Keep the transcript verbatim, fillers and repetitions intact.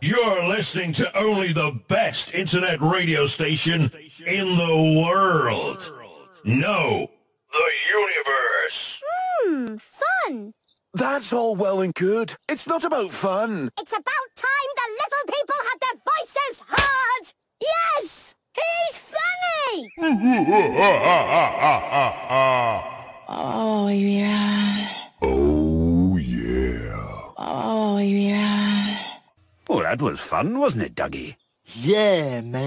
You're listening to only the best internet radio station in the world. No, the universe. Hmm, fun. That's all well and good. It's not about fun. It's about time the little people had their voices heard. Yes, he's funny. Oh, yeah. Oh, yeah. Oh, yeah. Oh, that was fun, wasn't it, Dougie? Yeah, man.